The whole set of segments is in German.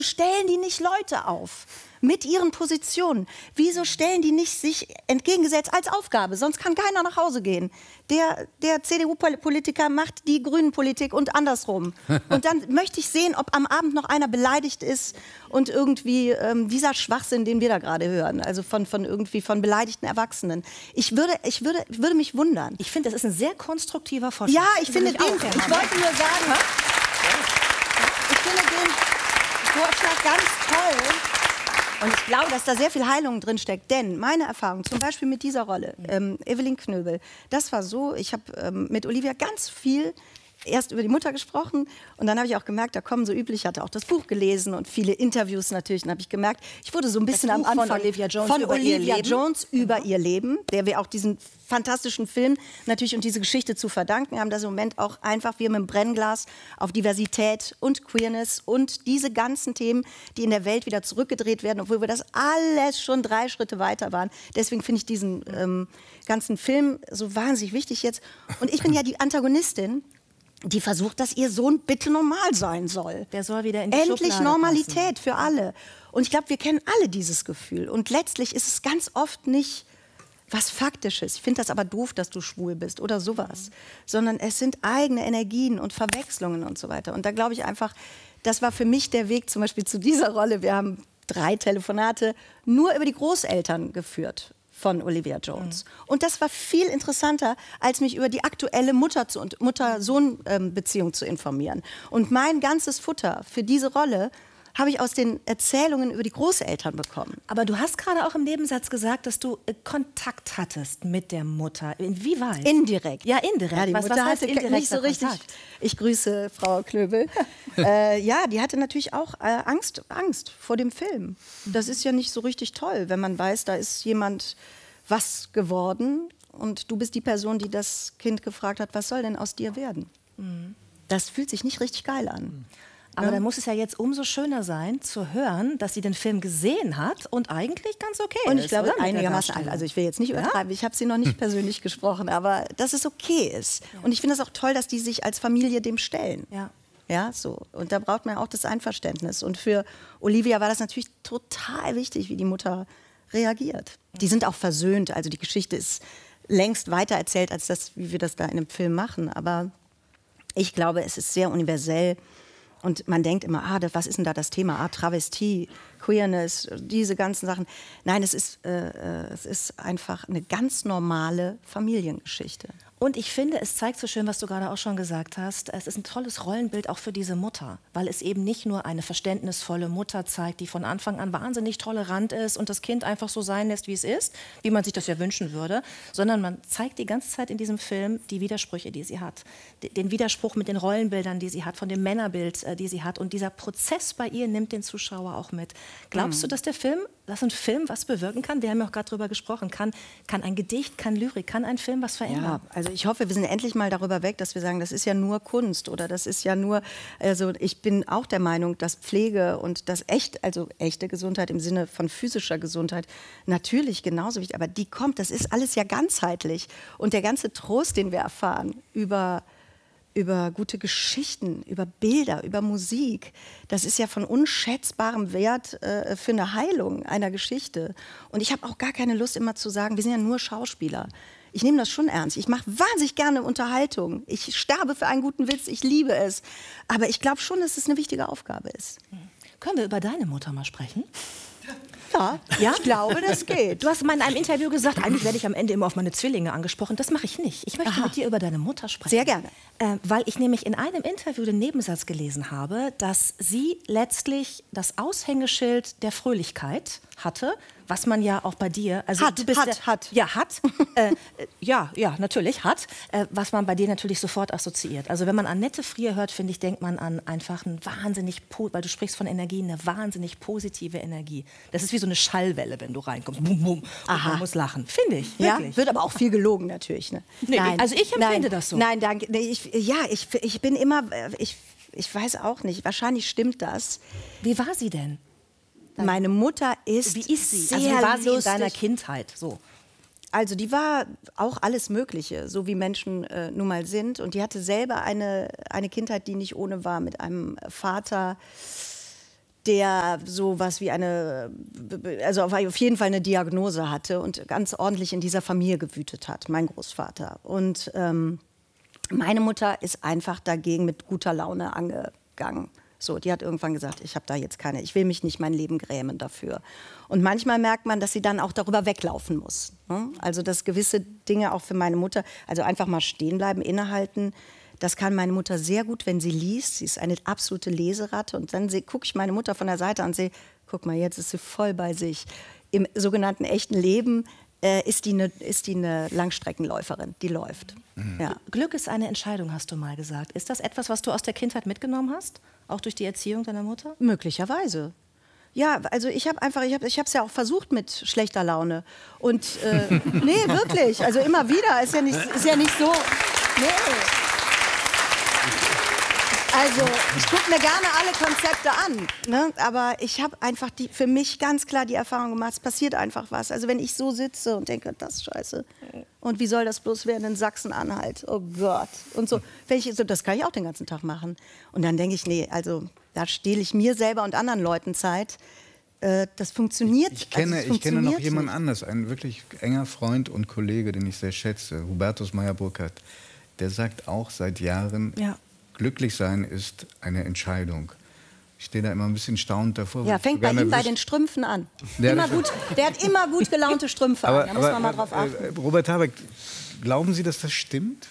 stellen die nicht Leute auf mit ihren Positionen? Wieso stellen die nicht sich entgegengesetzt als Aufgabe? Sonst kann keiner nach Hause gehen. Der CDU-Politiker macht die Grünen-Politik und andersrum. Und dann möchte ich sehen, ob am Abend noch einer beleidigt ist und irgendwie dieser Schwachsinn, den wir da gerade hören, also von beleidigten Erwachsenen. Ich würde mich wundern. Ich finde, das ist ein sehr konstruktiver Vorschlag. Ja, ich finde den, ich wollte nur sagen, ich finde den Vorschlag ganz toll. Und ich glaube, dass da sehr viel Heilung drin steckt. Denn meine Erfahrung, zum Beispiel mit dieser Rolle, Evelyn Knöbel, das war so, ich habe mit Olivia ganz viel erst über die Mutter gesprochen und dann habe ich auch gemerkt, da kommen so üblich, ich hatte auch das Buch gelesen und viele Interviews natürlich, dann habe ich gemerkt, ich wurde so ein bisschen am Anfang von Olivia Jones über ihr Leben, der wir auch diesen fantastischen Film natürlich und diese Geschichte zu verdanken haben, dass im Moment auch einfach wir mit dem Brennglas auf Diversität und Queerness und diese ganzen Themen, die in der Welt wieder zurückgedreht werden, obwohl wir das alles schon 3 Schritte weiter waren. Deswegen finde ich diesen ganzen Film so wahnsinnig wichtig jetzt. Und ich bin ja die Antagonistin, die versucht, dass ihr Sohn bitte normal sein soll. Der soll wieder in die Endlich Schublade Normalität passen. für alle. Und ich glaube, wir kennen alle dieses Gefühl. Und letztlich ist es ganz oft nicht was Faktisches. Ich finde das aber doof, dass du schwul bist oder sowas. Sondern es sind eigene Energien und Verwechslungen und so weiter. Und da glaube ich einfach, das war für mich der Weg zum Beispiel zu dieser Rolle. Wir haben 3 Telefonate nur über die Großeltern geführt von Olivia Jones. Und das war viel interessanter, als mich über die aktuelle Mutter-Sohn-Beziehung zu informieren. Und mein ganzes Futter für diese Rolle habe ich aus den Erzählungen über die Großeltern bekommen. Aber du hast gerade auch im Nebensatz gesagt, dass du Kontakt hattest mit der Mutter. Inwieweit? Indirekt. Ja, indirekt. Ja, die Mutter hatte nicht so richtig. Kontakt? Ich grüße Frau Knöbel. Ja, die hatte natürlich auch Angst vor dem Film. Das ist ja nicht so richtig toll, wenn man weiß, da ist jemand was geworden und du bist die Person, die das Kind gefragt hat, was soll denn aus dir werden? Das fühlt sich nicht richtig geil an. Aber dann muss es ja jetzt umso schöner sein, zu hören, dass sie den Film gesehen hat und eigentlich ganz okay ist. Und ich glaube, oder? einigermaßen, also ich will jetzt nicht übertreiben, ich habe sie noch nicht persönlich gesprochen, aber dass es okay ist. Ja. Und ich finde es auch toll, dass die sich als Familie dem stellen. Ja. Ja, so. Und da braucht man auch das Einverständnis. Und für Olivia war das natürlich total wichtig, wie die Mutter reagiert. Die sind auch versöhnt, also die Geschichte ist längst weiter erzählt, als das, wie wir das da in einem Film machen. Aber ich glaube, es ist sehr universell. Und man denkt immer, was ist denn da das Thema? Travestie, Queerness, diese ganzen Sachen. Nein, es ist einfach eine ganz normale Familiengeschichte. Und ich finde, es zeigt so schön, was du gerade auch schon gesagt hast. Es ist ein tolles Rollenbild auch für diese Mutter, weil es eben nicht nur eine verständnisvolle Mutter zeigt, die von Anfang an wahnsinnig tolerant ist und das Kind einfach so sein lässt, wie es ist, wie man sich das ja wünschen würde, sondern man zeigt die ganze Zeit in diesem Film die Widersprüche, die sie hat. Den Widerspruch mit den Rollenbildern, die sie hat, von dem Männerbild, die sie hat. Und dieser Prozess bei ihr nimmt den Zuschauer auch mit. Glaubst du, dass ein Film was bewirken kann? Wir haben ja auch gerade drüber gesprochen. Kann ein Gedicht, kann Lyrik, kann ein Film was verändern? Ja, also ich hoffe, wir sind endlich mal darüber weg, dass wir sagen, das ist ja nur Kunst oder das ist ja nur, also ich bin auch der Meinung, dass Pflege und das echte Gesundheit im Sinne von physischer Gesundheit natürlich genauso wichtig, aber das ist alles ja ganzheitlich und der ganze Trost, den wir erfahren über gute Geschichten, über Bilder, über Musik. Das ist ja von unschätzbarem Wert für eine Heilung einer Geschichte. Und ich habe auch gar keine Lust, immer zu sagen, wir sind ja nur Schauspieler. Ich nehme das schon ernst. Ich mache wahnsinnig gerne Unterhaltung. Ich sterbe für einen guten Witz, ich liebe es. Aber ich glaube schon, dass es eine wichtige Aufgabe ist. Können wir über deine Mutter mal sprechen? Ja, ich glaube, das geht. Du hast mal in einem Interview gesagt, eigentlich werde ich am Ende immer auf meine Zwillinge angesprochen. Das mache ich nicht. Ich möchte mit dir über deine Mutter sprechen. Sehr gerne. Weil ich nämlich in einem Interview den Nebensatz gelesen habe, dass sie letztlich das Aushängeschild der Fröhlichkeit hatte, was man ja auch bei dir... Also hat. Ja, natürlich, hat. Was man bei dir natürlich sofort assoziiert. Also wenn man an Annette Frier hört, finde ich, denkt man an einfach ein wahnsinnig, weil du sprichst von Energie, eine wahnsinnig positive Energie. Das ist wie so eine Schallwelle, wenn du reinkommst. Bum, bum, und man muss lachen. Finde ich, wirklich. Ja, wird aber auch viel gelogen natürlich. Ne? Nee, nein, also ich empfinde das so. Nein, danke. Nee, ich bin immer... Ich weiß auch nicht. Wahrscheinlich stimmt das. Wie war sie denn? Meine Mutter ist Wie ist sie? Sehr also wie war sie in lustig. deiner Kindheit? So. Also die war auch alles Mögliche, so wie Menschen nun mal sind. Und die hatte selber eine Kindheit, die nicht ohne war, mit einem Vater, der sowas wie also auf jeden Fall eine Diagnose hatte und ganz ordentlich in dieser Familie gewütet hat, mein Großvater. Und meine Mutter ist einfach dagegen mit guter Laune angegangen. So, die hat irgendwann gesagt, ich will mich nicht mein Leben grämen dafür. Und manchmal merkt man, dass sie dann auch darüber weglaufen muss. Ne? Also, dass gewisse Dinge auch für meine Mutter, also einfach mal stehen bleiben, innehalten, das kann meine Mutter sehr gut, wenn sie liest. Sie ist eine absolute Leseratte. Und dann gucke ich meine Mutter von der Seite an und sehe, guck mal, jetzt ist sie voll bei sich. Im sogenannten echten Leben ist die eine Langstreckenläuferin, die läuft. Ja. Glück ist eine Entscheidung, hast du mal gesagt. Ist das etwas, was du aus der Kindheit mitgenommen hast? Auch durch die Erziehung deiner Mutter? Möglicherweise. Ja, also ich habe es ja auch versucht mit schlechter Laune. Und nee, wirklich, also immer wieder. Ist ja nicht so. Nee. Also, ich gucke mir gerne alle Konzepte an, ne? Aber ich habe einfach für mich ganz klar die Erfahrung gemacht, es passiert einfach was. Also wenn ich so sitze und denke, das ist scheiße. Und wie soll das bloß werden in Sachsen-Anhalt? Oh Gott. Und so, das kann ich auch den ganzen Tag machen. Und dann denke ich, nee, also da stehle ich mir selber und anderen Leuten Zeit. Das funktioniert. Ich kenne noch jemand anders, ein wirklich enger Freund und Kollege, den ich sehr schätze, Hubertus Meyer-Burkhardt. Der sagt auch seit Jahren, ja, glücklich sein ist eine Entscheidung. Ich stehe da immer ein bisschen staunend davor. Ja, fängt bei ihm bei den Strümpfen an. Der hat immer gut gelaunte Strümpfe an. Da muss man mal drauf achten. Robert Habeck, glauben Sie, dass das stimmt?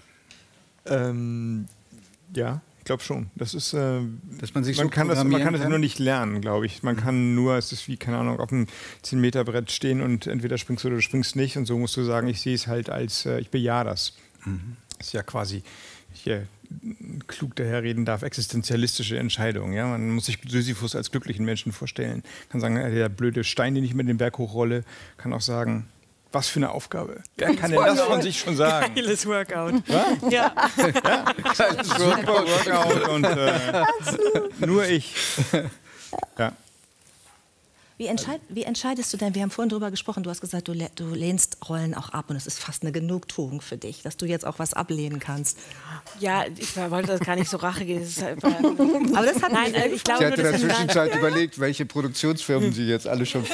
Ja, ich glaube schon. Das ist, dass man sich man kann das nur nicht lernen, glaube ich. Man kann nur, es ist wie, keine Ahnung, auf einem 10-Meter-Brett stehen und entweder springst du oder du springst nicht. Und so musst du sagen, ich sehe es halt als, ich bejahe das. Das ist ja quasi, hier klug daherreden darf, existenzialistische Entscheidung. Ja? Man muss sich Sisyphus als glücklichen Menschen vorstellen. Kann sagen, der blöde Stein, den ich mit den Berg hochrolle, kann auch sagen, was für eine Aufgabe. Wer kann denn das von sich schon sagen? Geiles Workout. Was? Ja. Geiles Workout und nur ich. Ja. Wie entscheidest du denn? Wir haben vorhin darüber gesprochen, du hast gesagt, du lehnst Rollen auch ab und es ist fast eine Genugtuung für dich, dass du jetzt auch was ablehnen kannst. Ja, ich wollte das gar nicht so Rache gehen. Aber das hat ich glaube, Sie hatte in der Zwischenzeit überlegt, welche Produktionsfirmen Sie jetzt alle schon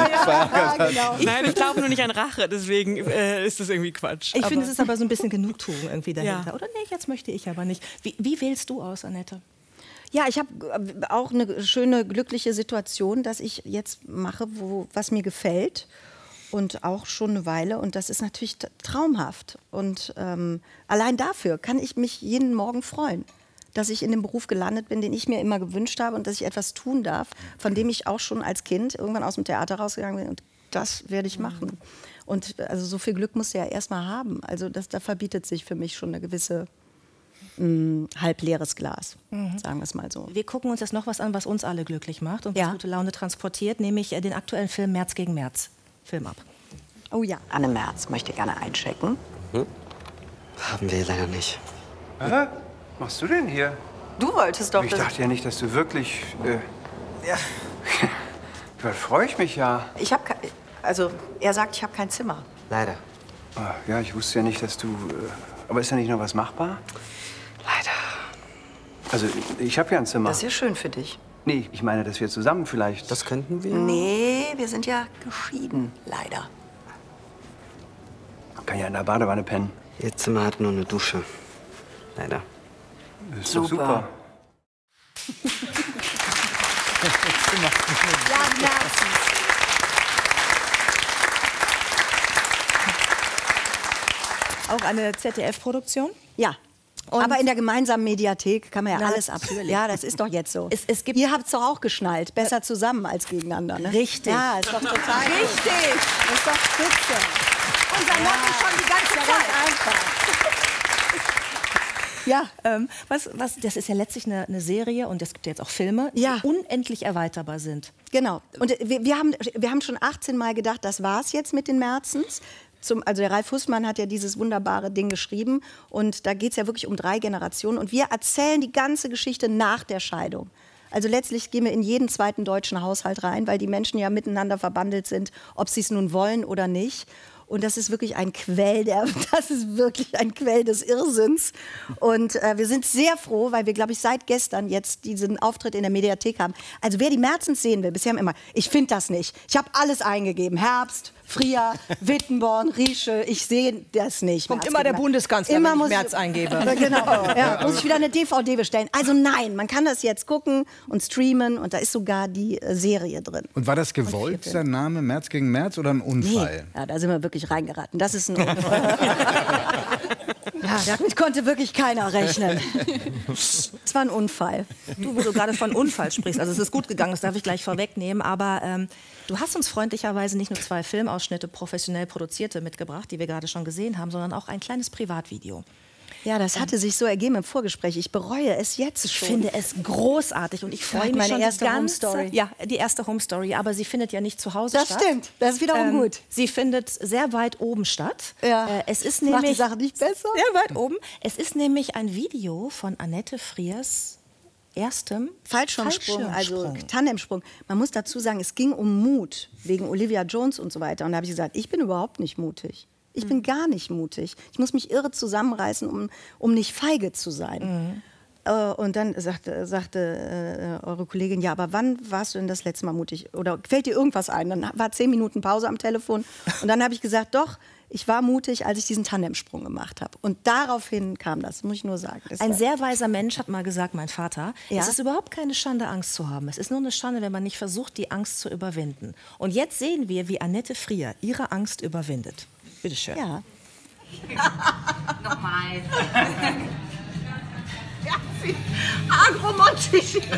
Nein, ich glaube nur nicht an Rache, deswegen ist das irgendwie Quatsch. Ich finde, es ist aber so ein bisschen Genugtuung irgendwie dahinter. Ja. Oder nee, jetzt möchte ich aber nicht. Wie wählst du aus, Annette? Ja, ich habe auch eine schöne, glückliche Situation, dass ich jetzt mache, was mir gefällt. Und auch schon eine Weile. Und das ist natürlich traumhaft. Und allein dafür kann ich mich jeden Morgen freuen, dass ich in dem Beruf gelandet bin, den ich mir immer gewünscht habe und dass ich etwas tun darf, von dem ich auch schon als Kind irgendwann aus dem Theater rausgegangen bin. Und das werde ich machen. Und also so viel Glück musst du ja erstmal haben. Also da verbietet sich für mich schon eine gewisse halbleeres Glas, sagen wir es mal so. Wir gucken uns jetzt noch was an, was uns alle glücklich macht und was gute Laune transportiert, nämlich den aktuellen Film März gegen März. Film ab. Oh ja. Anne Merz möchte gerne einchecken. Haben wir leider nicht. Was machst du denn hier? Du wolltest doch... Ich dachte ja nicht, dass du wirklich... Ja. Da freue ich mich ja. Ich habe also er sagt, ich habe kein Zimmer. Leider. Ja, ich wusste ja nicht, dass du... aber ist da nicht noch was machbar? Leider. Also, ich habe ja ein Zimmer. Das ist ja schön für dich. Nee, ich meine, dass wir zusammen vielleicht... Das könnten wir? Nee, wir sind ja geschieden, leider. Man kann ja in der Badewanne pennen. Ihr Zimmer hat nur eine Dusche. Leider. Das ist doch super. Ja, Merz. Auch eine ZDF-Produktion? Ja. Aber in der gemeinsamen Mediathek kann man ja alles ab. Ja, das ist doch jetzt so. Ihr habt es doch auch geschnallt. Besser zusammen als gegeneinander. Ne? Richtig. Ja, ist doch total richtig. Das ist doch spitze. Unser Motto schon die ganze Zeit. Einfach. Ja, das ist ja letztlich eine Serie und es gibt ja jetzt auch Filme, die unendlich erweiterbar sind. Genau. Und wir haben schon 18 Mal gedacht, das war's jetzt mit den Märzens. Also der Ralf Hussmann hat ja dieses wunderbare Ding geschrieben und da geht es ja wirklich um 3 Generationen und wir erzählen die ganze Geschichte nach der Scheidung. Also letztlich gehen wir in jeden zweiten deutschen Haushalt rein, weil die Menschen ja miteinander verbandelt sind, ob sie es nun wollen oder nicht. Und das ist wirklich ein Quell, das ist wirklich ein Quell des Irrsinns. Und wir sind sehr froh, weil wir, glaube ich, seit gestern jetzt diesen Auftritt in der Mediathek haben. Also wer die Merzens sehen will, bisher haben immer, ich finde das nicht. Ich habe alles eingegeben, Herbst, Frühjahr, Wittenborn, Riesche, ich sehe das nicht. Kommt immer der Bundeskanzler, immer wenn ich Merz eingebe. Genau, ja, muss ich wieder eine DVD bestellen. Also nein, man kann das jetzt gucken und streamen und da ist sogar die Serie drin. Und war das gewollt, der Name Merz gegen Merz oder ein Unfall? Nee, ja, da sind wir wirklich reingeraten. Das ist ein Unfall. Ja, damit konnte wirklich keiner rechnen. Es war ein Unfall. Du, wo du gerade von Unfall sprichst, also es ist gut gegangen, das darf ich gleich vorwegnehmen, aber du hast uns freundlicherweise nicht nur 2 Filmausschnitte, professionell produzierte, mitgebracht, die wir gerade schon gesehen haben, sondern auch ein kleines Privatvideo. Ja, das hatte sich so ergeben im Vorgespräch. Ich bereue es jetzt schon. Ich finde es großartig und ich freue mich schon erste Home Story. Ja, die erste Home Story, aber sie findet ja nicht zu Hause statt. Das stimmt, das ist wiederum gut. Sie findet sehr weit oben statt. Ja. Es ist das macht nämlich die Sache nicht besser. Sehr weit oben. Es ist nämlich ein Video von Annette Friers erstem Fallschirmsprung, also Tandemsprung. Man muss dazu sagen, es ging um Mut, wegen Olivia Jones und so weiter. Und da habe ich gesagt, ich bin überhaupt nicht mutig. Ich bin gar nicht mutig. Ich muss mich irre zusammenreißen, um nicht feige zu sein. Und dann sagte eure Kollegin, ja, aber wann warst du denn das letzte Mal mutig? Oder fällt dir irgendwas ein? Dann war 10 Minuten Pause am Telefon. Und dann habe ich gesagt, doch, ich war mutig, als ich diesen Tandemsprung gemacht habe. Und daraufhin kam das, muss ich nur sagen. Ein sehr weiser Mensch hat mal gesagt, mein Vater, ja? Es ist überhaupt keine Schande, Angst zu haben. Es ist nur eine Schande, wenn man nicht versucht, die Angst zu überwinden. Und jetzt sehen wir, wie Annette Frier ihre Angst überwindet. Bitte schön. Ja. Nochmal. Ja, agromantisch.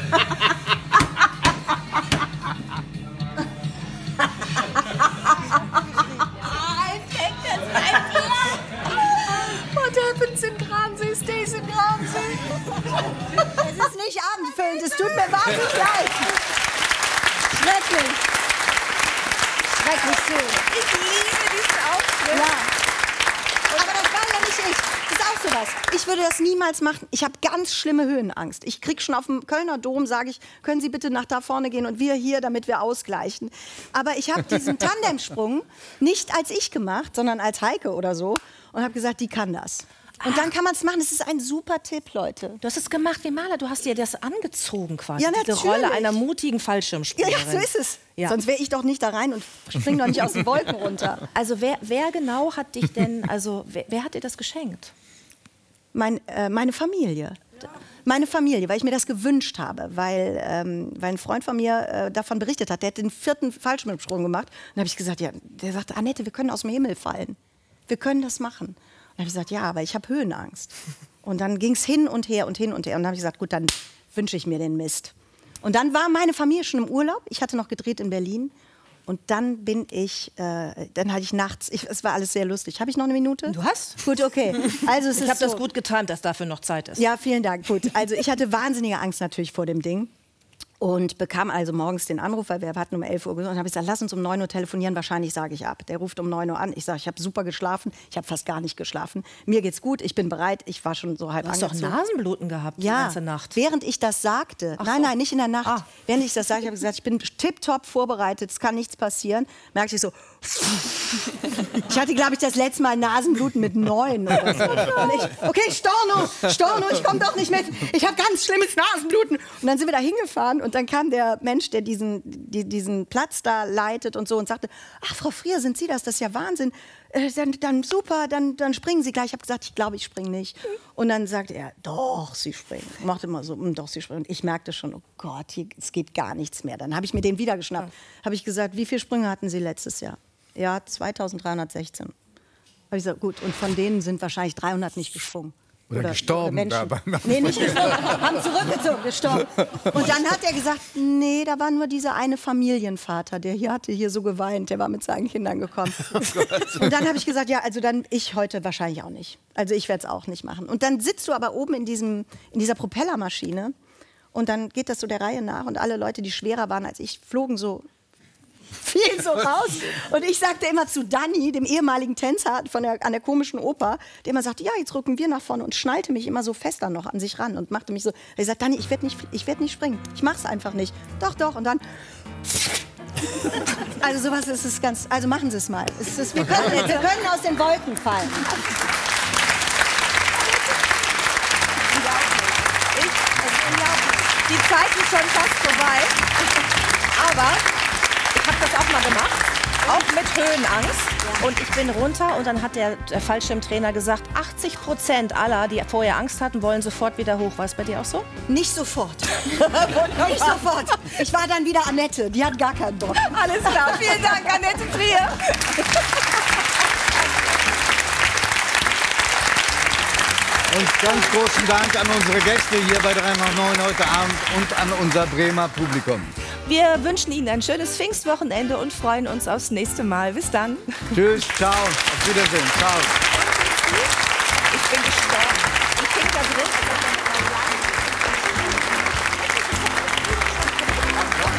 What happens in Gransee stays in Gransee. Es ist nicht abendfüllend, es tut mir wahnsinnig leid. Schrecklich. Schrecklich schön. Ich liebe diesen Auftritt. Ja. Aber das war ja nicht ich. Das ist auch sowas. Ich würde das niemals machen. Ich habe ganz schlimme Höhenangst. Ich kriege schon auf dem Kölner Dom, sage ich, können Sie bitte nach da vorne gehen und wir hier, damit wir ausgleichen. Aber ich habe diesen Tandemsprung nicht als ich gemacht, sondern als Heike oder so und habe gesagt, die kann das. Und dann kann man es machen. Das ist ein super Tipp, Leute. Du hast es gemacht wie Maler. Du hast dir das angezogen quasi. Ja, diese Rolle einer mutigen Fallschirmspringerin. Ja, so ist es. Ja. Sonst wäre ich doch nicht da rein und springe doch nicht aus den Wolken runter. Also wer genau hat dich denn, also wer hat dir das geschenkt? Meine Familie. Meine Familie, weil ich mir das gewünscht habe, weil ein Freund von mir davon berichtet hat, der hat den 4. Fallschirmsprung gemacht. Und dann habe ich gesagt, ja, der sagte, Annette, wir können aus dem Himmel fallen. Wir können das machen. Und dann habe ich gesagt, ja, aber ich habe Höhenangst. Und dann ging es hin und her und hin und her. Und dann habe ich gesagt, gut, dann wünsche ich mir den Mist. Und dann war meine Familie schon im Urlaub. Ich hatte noch gedreht in Berlin. Und dann bin ich, dann hatte ich nachts, es war alles sehr lustig. Habe ich noch eine Minute? Du hast? Gut, okay. Also ich habe das gut getimt, dass dafür noch Zeit ist. Ja, vielen Dank. Gut. Also ich hatte wahnsinnige Angst natürlich vor dem Ding. Und bekam also morgens den Anruf, weil wir hatten um 11 Uhr gesagt, und habe ich gesagt, lass uns um 9 Uhr telefonieren, wahrscheinlich sage ich ab. Der ruft um 9 Uhr an, ich sage, ich habe super geschlafen, ich habe fast gar nicht geschlafen. Mir geht's gut, ich bin bereit, ich war schon so halb angezogen. Du hast doch Nasenbluten gehabt die ganze Nacht. Während ich das sagte, nein, nicht in der Nacht, während ich das sagte, ich habe gesagt, ich bin tipptopp vorbereitet, es kann nichts passieren, merkte ich so, ich hatte, glaube ich, das letzte Mal Nasenbluten mit 9 oder so. Und ich, okay, Storno, ich komme doch nicht mit, ich habe ganz schlimmes Nasenbluten. Und dann sind wir da hingefahren und dann kam der Mensch, der diesen Platz da leitet und so und sagte, ach, Frau Frier, sind Sie das? Das ist ja Wahnsinn. Dann super, dann springen Sie gleich. Ich habe gesagt, ich glaube, ich springe nicht. Und dann sagte er, doch, Sie springen. Machte immer so, doch, Sie springen. Und ich merkte schon, oh Gott, es geht gar nichts mehr. Dann habe ich mir den wieder geschnappt. Habe ich gesagt, wie viele Sprünge hatten Sie letztes Jahr? Ja, 2316. Habe ich gesagt, gut, und von denen sind wahrscheinlich 300 nicht gesprungen. Oder gestorben. Nee, nicht gestorben, haben zurückgezogen, gestorben. Und dann hat er gesagt, nee, da war nur dieser eine Familienvater, der hatte hier so geweint, der war mit seinen Kindern gekommen. Und dann habe ich gesagt, ja, also dann ich heute wahrscheinlich auch nicht. Also ich werde es auch nicht machen. Und dann sitzt du aber oben in dieser Propellermaschine und dann geht das so der Reihe nach und alle Leute, die schwerer waren als ich, flogen so fiel so raus. Und ich sagte immer zu Danny, dem ehemaligen Tänzer an der komischen Oper, der immer sagte, ja, jetzt rücken wir nach vorne und schnallte mich immer so fester noch an sich ran und machte mich so. Ich sagte, Danny, ich werd nicht springen. Ich mach's einfach nicht. Doch. Und dann Also sowas ist es ganz, also machen Sie es mal. Wir können aus den Wolken fallen. Die Zeit ist schon fast vorbei. Aber ich habe das auch mal gemacht. Auch mit Höhenangst. Und ich bin runter und dann hat der Fallschirmtrainer gesagt, 80% aller, die vorher Angst hatten, wollen sofort wieder hoch. War es bei dir auch so? Nicht sofort. Nicht sofort. Ich war dann wieder Annette, die hat gar keinen Bock. Alles klar, vielen Dank, Annette Frier. Und ganz großen Dank an unsere Gäste hier bei 3 nach 9 heute Abend und an unser Bremer Publikum. Wir wünschen Ihnen ein schönes Pfingstwochenende und freuen uns aufs nächste Mal. Bis dann. Tschüss, ciao, auf Wiedersehen, ciao. Ich bin gestorben.